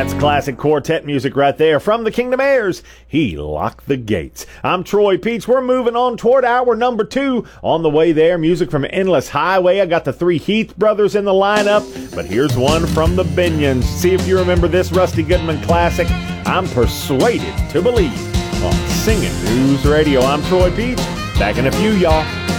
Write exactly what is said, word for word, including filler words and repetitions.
That's classic quartet music right there from the Kingdom Heirs. He locked the gates. I'm Troy Peets. We're moving on toward hour number two. On the way there, music from Endless Highway. I got the three Heath brothers in the lineup, but here's one from the Binions. See if you remember this Rusty Goodman classic, I'm Persuaded to Believe, on Singing News Radio. I'm Troy Peets. Back in a few, y'all.